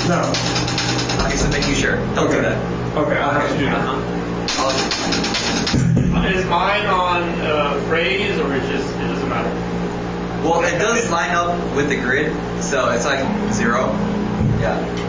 No. Okay, so making sure. Don't do that. Okay, I'll have to do that. Is mine on phrase or it doesn't matter? Well, it does line up with the grid, so it's like 0. Yeah.